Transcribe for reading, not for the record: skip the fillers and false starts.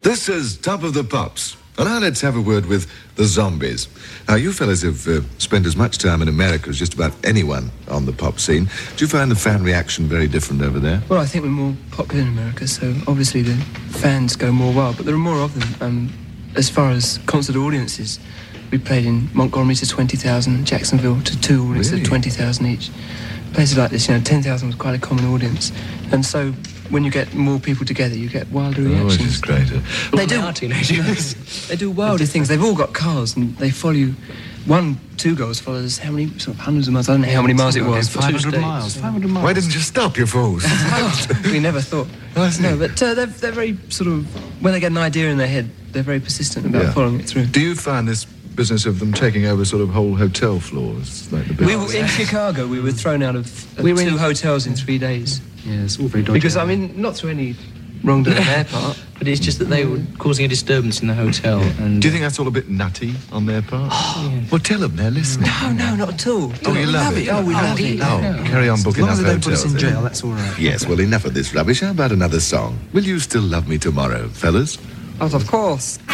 This is Top of the Pops. And now let's have a word with the Zombies. Now, you fellas have spent as much time in America as just about anyone on the pop scene. Do you find the fan reaction very different over there? Well, I think we're more popular in America, so obviously the fans go more wild, but there are more of them. As far as concert audiences, we played in Montgomery to 20,000, Jacksonville to 2 audiences of 20,000 each. Places like this, 10,000 was quite a common audience. And so when you get more people together, you get wilder reactions. Oh, it is greater. They are teenagers. They do wilder things. They've all got cars and they follow you. 2 girls followed us how many, sort of hundreds of miles? I don't know how many miles it was. 500 miles. 500 miles. Why didn't you stop, you fools? We never thought. No, but they're very sort of, when they get an idea in their head, they're very persistent about following it through. Do you find this business of them taking over sort of whole hotel floors, like the buildings? We were in Chicago. We were thrown out of 2 hotels in 3 days. Yeah, it's all very dodgy. Because, I mean, not through any wrongdoing on their part, but it's just that they were causing a disturbance in the hotel. And do you think that's all a bit nutty on their part? Well, tell them they're listening. No, not at all. Oh, you love it? Oh, we love it. Oh, carry on booking up hotels. As long as they don't put us in jail, that's all right. Yes, well, enough of this rubbish. How about another song? Will you still love me tomorrow, fellas? Oh, of course.